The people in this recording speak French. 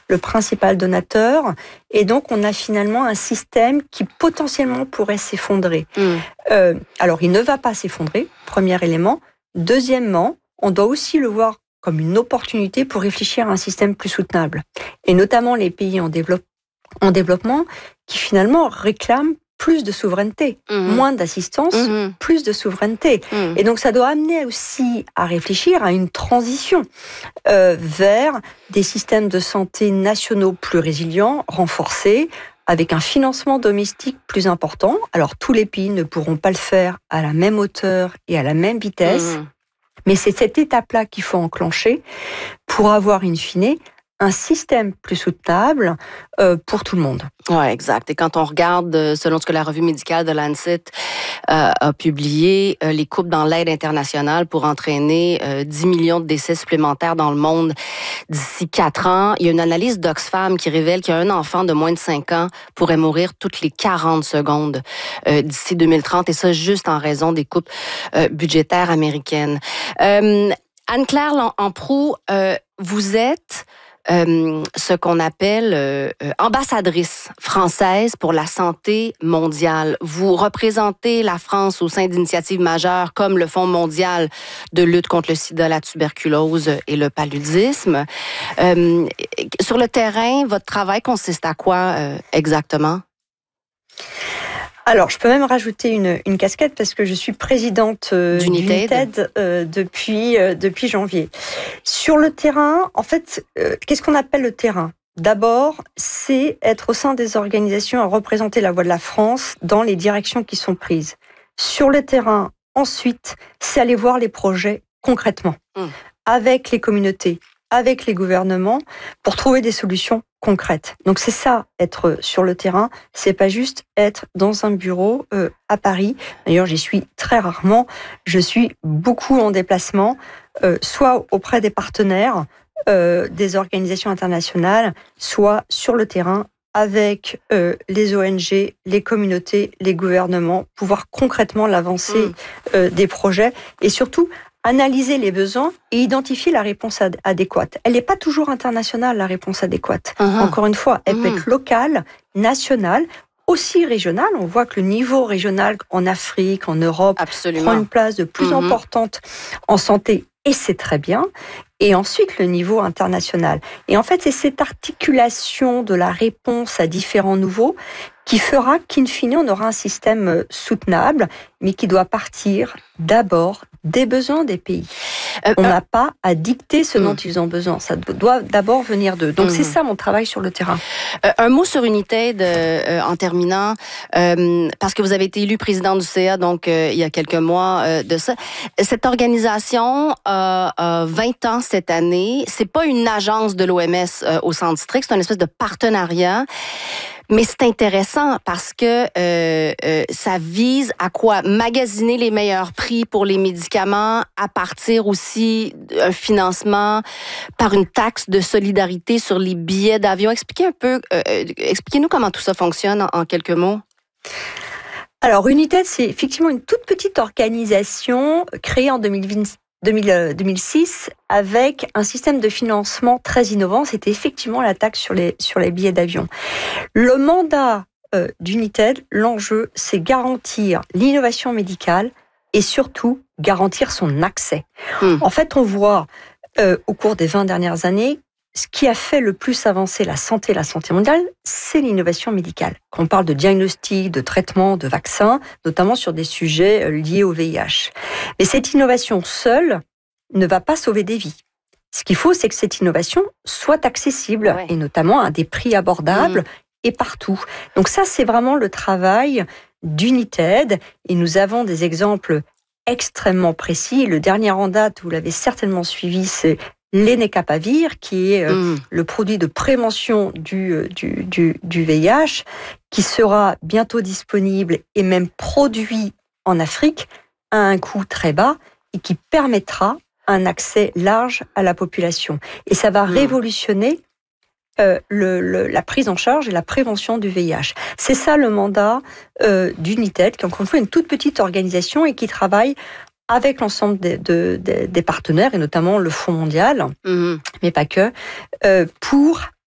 le principal donateur. Et donc, on a finalement un système qui potentiellement pourrait s'effondrer. Alors, il ne va pas s'effondrer, premier élément. Deuxièmement, on doit aussi le voir comme une opportunité pour réfléchir à un système plus soutenable. Et notamment les pays en développement qui finalement réclament plus de souveraineté, moins d'assistance, plus de souveraineté. Et donc ça doit amener aussi à réfléchir à une transition vers des systèmes de santé nationaux plus résilients, renforcés, avec un financement domestique plus important. Alors tous les pays ne pourront pas le faire à la même hauteur et à la même vitesse, mais c'est cette étape-là qu'il faut enclencher pour avoir in fine un système plus soutenable pour tout le monde. Oui, exact. Et quand on regarde, selon ce que la revue médicale de Lancet a publié, les coupes dans l'aide internationale pour entraîner 10 millions de décès supplémentaires dans le monde d'ici 4 ans. Il y a une analyse d'Oxfam qui révèle qu'un enfant de moins de 5 ans pourrait mourir toutes les 40 secondes d'ici 2030, et ça juste en raison des coupes budgétaires américaines. Anne-Claire Lamproux, vous êtes ce qu'on appelle ambassadrice française pour la santé mondiale. Vous représentez la France au sein d'initiatives majeures comme le Fonds mondial de lutte contre le sida, la tuberculose et le paludisme. Sur le terrain, votre travail consiste à quoi exactement? Alors, je peux même rajouter une casquette parce que je suis présidente d'United depuis janvier. Sur le terrain, en fait, qu'est-ce qu'on appelle le terrain ? D'abord, c'est être au sein des organisations à représenter la voix de la France dans les directions qui sont prises. Sur le terrain, ensuite, c'est aller voir les projets concrètement, avec les communautés, avec les gouvernements, pour trouver des solutions concrètes. Donc c'est ça, être sur le terrain, c'est pas juste être dans un bureau à Paris. D'ailleurs, j'y suis très rarement. Je suis beaucoup en déplacement, soit auprès des partenaires, des organisations internationales, soit sur le terrain avec les ONG, les communautés, les gouvernements, pour voir concrètement l'avancée des projets et surtout analyser les besoins et identifier la réponse adéquate. Elle n'est pas toujours internationale, la réponse adéquate. Encore une fois, elle peut être locale, nationale, aussi régionale. On voit que le niveau régional en Afrique, en Europe, prend une place de plus importante en santé, et c'est très bien. Et ensuite, le niveau international. Et en fait, c'est cette articulation de la réponse à différents niveaux qui fera qu'in fine, on aura un système soutenable, mais qui doit partir d'abord des besoins des pays. On n'a pas à dicter ce dont ils ont besoin. Ça doit d'abord venir d'eux. Donc, c'est ça mon travail sur le terrain. Un mot sur United en terminant, parce que vous avez été élu président du CA, donc il y a quelques mois de ça. Cette organisation a 20 ans cette année. C'est pas une agence de l'OMS au centre district, c'est une espèce de partenariat. Mais c'est intéressant parce que ça vise à quoi? Magasiner les meilleurs prix pour les médicaments, à partir aussi d'un financement par une taxe de solidarité sur les billets d'avion. Expliquez-nous comment tout ça fonctionne en quelques mots. Alors, United, c'est effectivement une toute petite organisation créée en 2006 avec un système de financement très innovant. C'était effectivement la taxe sur les billets d'avion. Le mandat d'United, l'enjeu, c'est garantir l'innovation médicale et surtout garantir son accès. En fait, on voit au cours des 20 dernières années, ce qui a fait le plus avancer la santé mondiale, c'est l'innovation médicale. Quand on parle de diagnostic, de traitement, de vaccins, notamment sur des sujets liés au VIH. Mais cette innovation seule ne va pas sauver des vies. Ce qu'il faut, c'est que cette innovation soit accessible, et notamment à des prix abordables et partout. Donc ça, c'est vraiment le travail d'United, et nous avons des exemples extrêmement précis. Le dernier en date, vous l'avez certainement suivi, c'est l'Enecapavir, qui est le produit de prévention du VIH, qui sera bientôt disponible et même produit en Afrique à un coût très bas et qui permettra un accès large à la population. Et ça va révolutionner la prise en charge et la prévention du VIH. C'est ça le mandat d'United, qui est encore une fois une toute petite organisation et qui travaille avec l'ensemble des partenaires, et notamment le Fonds mondial, mais pas que, pour